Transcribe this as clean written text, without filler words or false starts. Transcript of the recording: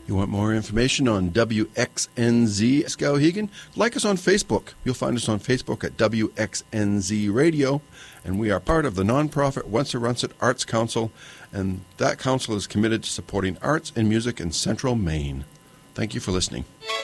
You want more information on WXNZ Skowhegan? Like us on Facebook. You'll find us on Facebook at WXNZ Radio, and we are part of the nonprofit Wensor-Russett Arts Council, and that council is committed to supporting arts and music in central Maine. Thank you for listening.